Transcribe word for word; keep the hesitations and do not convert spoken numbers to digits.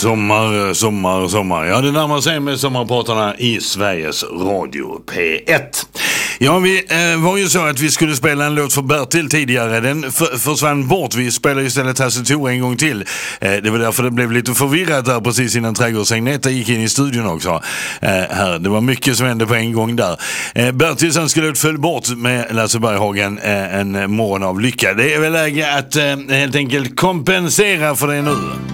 Sommar, sommar, sommar. Ja, det närmar sig med sommarpratarna i Sveriges Radio P ett. Ja, vi eh, var ju så att vi skulle spela en låt för Bertil tidigare. Den f- försvann bort. Vi spelar istället Hasse Thor en gång till. Eh, det var därför det blev lite förvirrat där precis innan Trädgårdsagneta gick in i studion också. Eh, här. Det var mycket som hände på en gång där. Eh, Bertils önskelåt föll bort med Lasse Berghagen eh, en morgon av lycka. Det är väl läge att eh, helt enkelt kompensera för det nu.